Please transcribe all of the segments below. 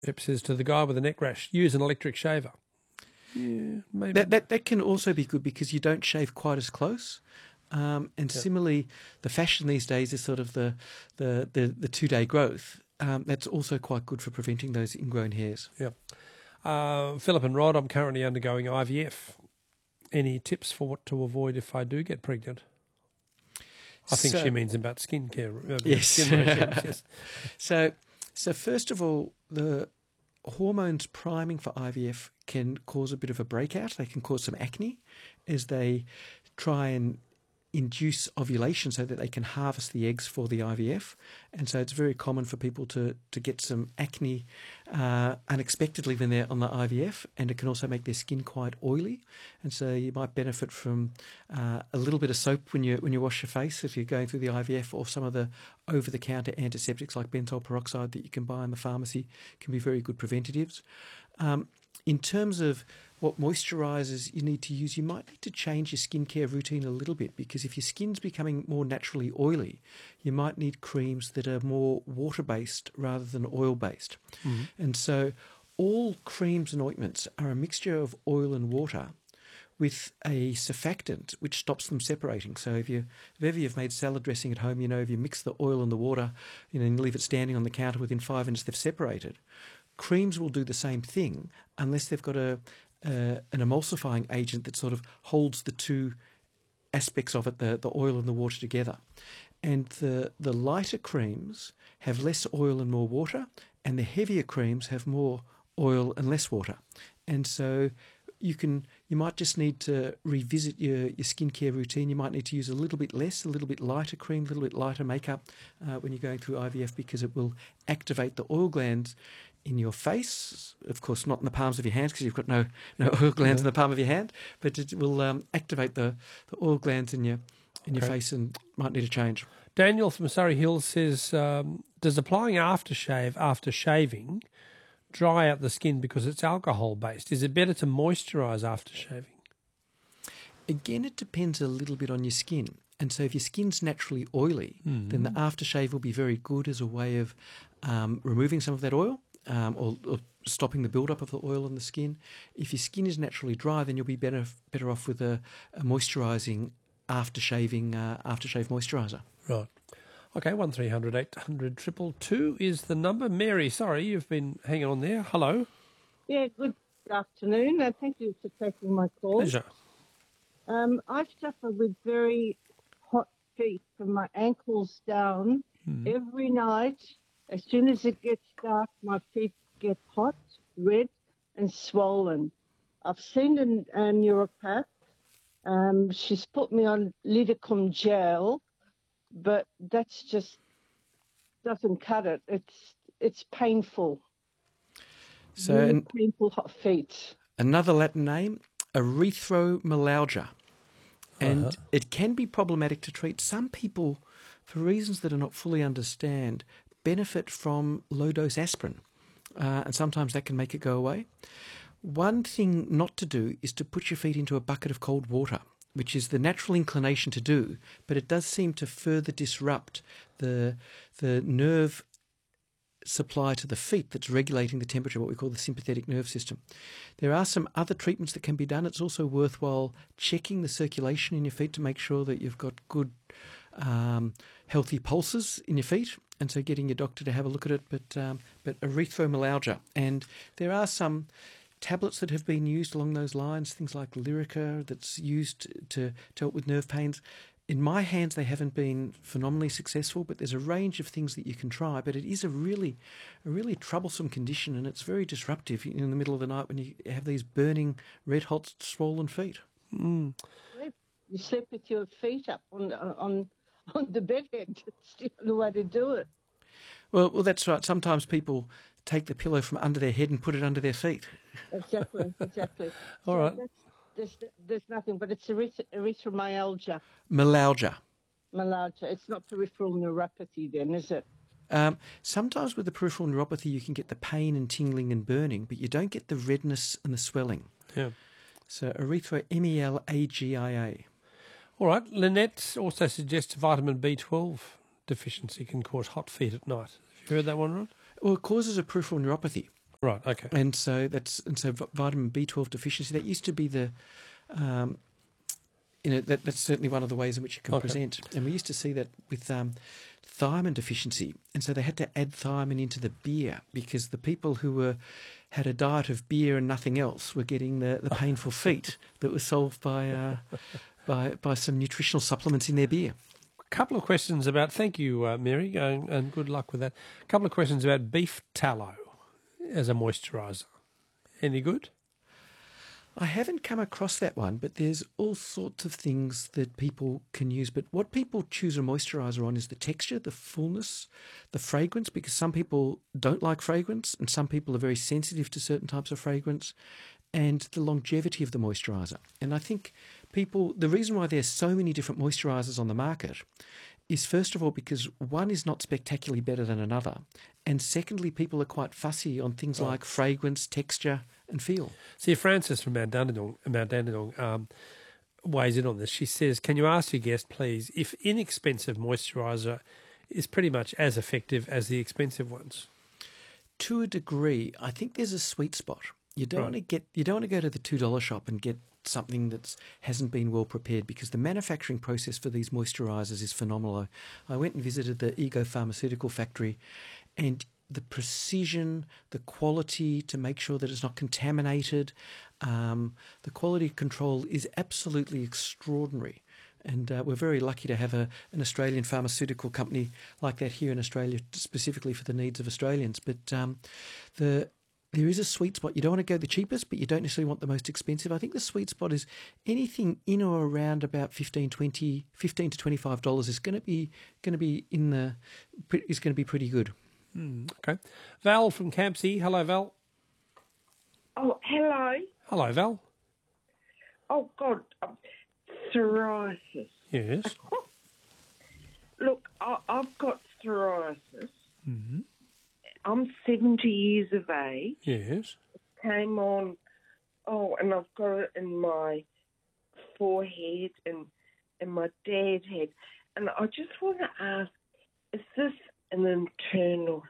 Pep says to the guy with the neck rash, use an electric shaver. Yeah, maybe. That can also be good because you don't shave quite as close. Similarly, the fashion these days is sort of the 2-day growth. That's also quite good for preventing those ingrown hairs. Yeah. Philip and Rod, I'm currently undergoing IVF. Any tips for what to avoid if I do get pregnant? I think she means about skincare. Yes. Skin regimes, yes. So first of all, the hormones priming for IVF can cause a bit of a breakout. They can cause some acne as they try and induce ovulation so that they can harvest the eggs for the IVF. And so it's very common for people to get some acne unexpectedly when they're on the IVF, and it can also make their skin quite oily. And so you might benefit from a little bit of soap when you wash your face if you're going through the IVF, or some of the over-the-counter antiseptics like benzoyl peroxide that you can buy in the pharmacy can be very good preventatives. In terms of what moisturisers you need to use, you might need to change your skincare routine a little bit, because if your skin's becoming more naturally oily, you might need creams that are more water-based rather than oil-based. Mm-hmm. And so all creams and ointments are a mixture of oil and water with a surfactant which stops them separating. So if ever you've made salad dressing at home, if you mix the oil and the water, and leave it standing on the counter, within 5 minutes they've separated. Creams will do the same thing unless they've got an emulsifying agent that sort of holds the two aspects of it, the oil and the water, together. And the lighter creams have less oil and more water, and the heavier creams have more oil and less water. And so you might just need to revisit your skincare routine. You might need to use a little bit less, a little bit lighter cream, a little bit lighter makeup when you're going through IVF, because it will activate the oil glands in your face. Of course, not in the palms of your hands, because you've got no oil glands in the palm of your hand, but it will activate the oil glands in your face, and might need a change. Daniel from Surrey Hills says, does applying aftershave after shaving dry out the skin because it's alcohol-based? Is it better to moisturise after shaving? Again, it depends a little bit on your skin. And so if your skin's naturally oily, then the aftershave will be very good as a way of removing some of that oil, or stopping the build-up of the oil on the skin. If your skin is naturally dry, then you'll be better off with a moisturising aftershave moisturiser. Right. Okay, 1300 800 222 is the number. Mary, sorry, you've been hanging on there. Hello. Yeah, good afternoon. Thank you for taking my call. Pleasure. I suffer with very hot feet from my ankles down. Every night. As soon as it gets dark, my feet get hot, red, and swollen. I've seen a neuropath. She's put me on Lidocum gel, but that's just doesn't cut it. It's painful. So really painful hot feet. Another Latin name, erythromelalgia. And it can be problematic to treat. Some people, for reasons that are not fully understood, benefit from low-dose aspirin, and sometimes that can make it go away. One thing not to do is to put your feet into a bucket of cold water, which is the natural inclination to do, but it does seem to further disrupt the nerve supply to the feet that's regulating the temperature, what we call the sympathetic nerve system. There are some other treatments that can be done. It's also worthwhile checking the circulation in your feet to make sure that you've got good healthy pulses in your feet, and so getting your doctor to have a look at it. But erythromelalgia, and there are some tablets that have been used along those lines, things like Lyrica, that's used to help with nerve pains. In my hands, they haven't been phenomenally successful, but there's a range of things that you can try. But it is a really troublesome condition, and it's very disruptive in the middle of the night when you have these burning, red-hot, swollen feet. You sleep with your feet up on the bed head. It's the only way to do it. Well, that's right. Sometimes people take the pillow from under their head and put it under their feet. Exactly. All right. There's nothing, but it's erythromelalgia. Melalgia. It's not peripheral neuropathy then, is it? Sometimes with the peripheral neuropathy you can get the pain and tingling and burning, but you don't get the redness and the swelling. Yeah. So erythromelalgia. All right. Lynette also suggests vitamin B12 deficiency can cause hot feet at night. Have you heard that one, Rod? Well, it causes a peripheral neuropathy. Right. Okay. And so vitamin B12 deficiency, that used to be the, that's certainly one of the ways in which it can present. And we used to see that with thiamine deficiency. And so they had to add thiamine into the beer because the people who had a diet of beer and nothing else were getting the painful feet that was solved by some nutritional supplements in their beer. A couple of questions about, thank you, Mary, and good luck with that. A couple of questions about beef tallow as a moisturiser. Any good? I haven't come across that one, but there's all sorts of things that people can use. But what people choose a moisturiser on is the texture, the fullness, the fragrance, because some people don't like fragrance and some people are very sensitive to certain types of fragrance, and the longevity of the moisturiser. And I think the reason why there's so many different moisturisers on the market is, first of all, because one is not spectacularly better than another. And secondly, people are quite fussy on things like fragrance, texture and feel. See, Frances from Mount Dandenong weighs in on this. She says, can you ask your guest, please, if inexpensive moisturiser is pretty much as effective as the expensive ones? To a degree, I think there's a sweet spot. You don't want to go to the $2 shop and get something that hasn't been well prepared, because the manufacturing process for these moisturisers is phenomenal. I went and visited the Ego Pharmaceutical factory, and the precision, the quality to make sure that it's not contaminated, the quality control is absolutely extraordinary. And we're very lucky to have an Australian pharmaceutical company like that here in Australia, specifically for the needs of Australians. But there is a sweet spot. You don't want to go the cheapest, but you don't necessarily want the most expensive. I think the sweet spot is anything in or around about $15 to $25 is going to be pretty good. Okay. Val from Campsie. Hello, Val. Oh, hello. Hello, Val. Oh, God. Psoriasis. Yes. Look, I've got psoriasis. Mm-hmm. I'm 70 years of age. Yes. It came on, and I've got it in my forehead and my dad's head. And I just want to ask, is this an internal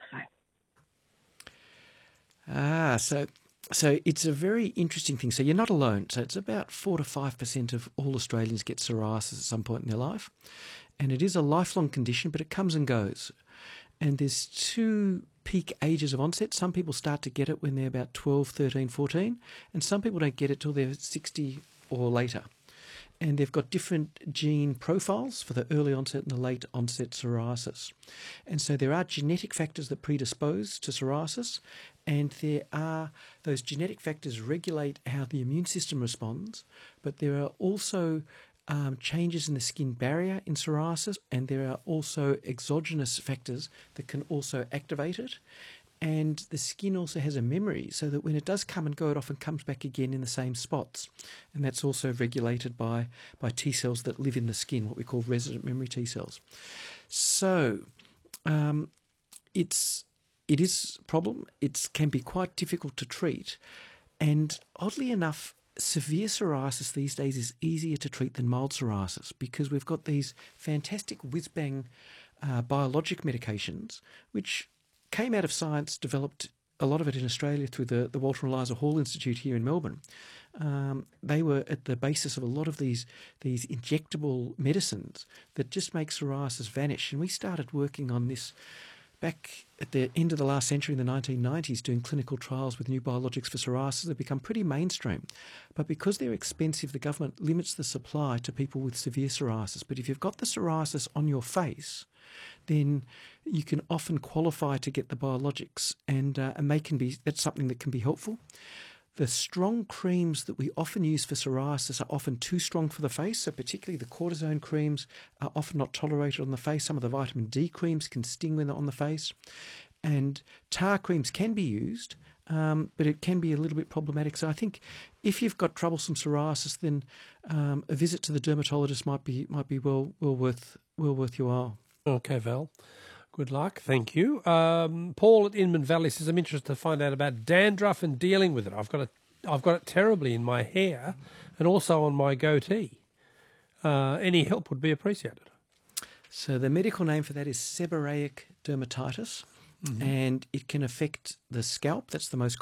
thing? So it's a very interesting thing. So you're not alone. So it's about 4 to 5% of all Australians get psoriasis at some point in their life. And it is a lifelong condition, but it comes and goes. And there's two peak ages of onset. Some people start to get it when they're about 12, 13, 14, and some people don't get it till they're 60 or later. And they've got different gene profiles for the early onset and the late onset psoriasis. And so there are genetic factors that predispose to psoriasis, and those genetic factors regulate how the immune system responds, but there are also changes in the skin barrier in psoriasis, and there are also exogenous factors that can also activate it. And the skin also has a memory, so that when it does come and go, it often comes back again in the same spots. And that's also regulated by T cells that live in the skin, what we call resident memory T cells. So it is a problem. It can be quite difficult to treat. And oddly enough, severe psoriasis these days is easier to treat than mild psoriasis, because we've got these fantastic whiz-bang biologic medications, which came out of science, developed a lot of it in Australia through the Walter and Eliza Hall Institute here in Melbourne. They were at the basis of a lot of these injectable medicines that just make psoriasis vanish. And we started working on this back at the end of the last century, in the 1990s, doing clinical trials with new biologics for psoriasis. They've become pretty mainstream. But because they're expensive, the government limits the supply to people with severe psoriasis. But if you've got the psoriasis on your face, then you can often qualify to get the biologics, and that's something that can be helpful. The strong creams that we often use for psoriasis are often too strong for the face, so particularly the cortisone creams are often not tolerated on the face. Some of the vitamin D creams can sting when they're on the face. And tar creams can be used, but it can be a little bit problematic. So I think if you've got troublesome psoriasis, then a visit to the dermatologist might be well worth your while. Okay, Val. Good luck. Thank you. Paul at Inman Valley says, I'm interested to find out about dandruff and dealing with it. I've got it terribly in my hair and also on my goatee. Any help would be appreciated. So the medical name for that is seborrheic dermatitis, and it can affect the scalp. That's the most